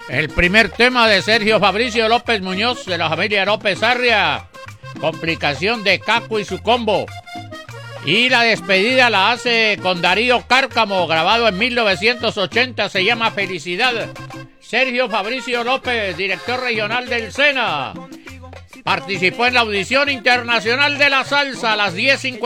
El primer tema de Sergio Fabricio López Muñoz, de la familia López Arria, Complicación de Caco y su combo. Y la despedida la hace con Darío Cárcamo, grabado en 1980, se llama Felicidad. Sergio Fabricio López, director regional del SENA. Participó en la audición internacional de la salsa a las 10:50.